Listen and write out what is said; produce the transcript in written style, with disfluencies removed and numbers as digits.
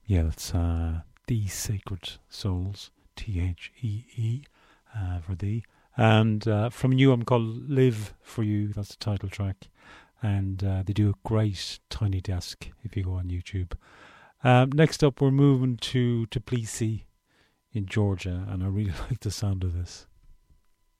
Yeah, that's The Sacred Souls, Thee, for thee. And from New album called Live For You, that's the title track. And they do a great Tiny Desk if you go on YouTube. Next up, we're moving to Tbilisi in Georgia, and I really like the sound of this.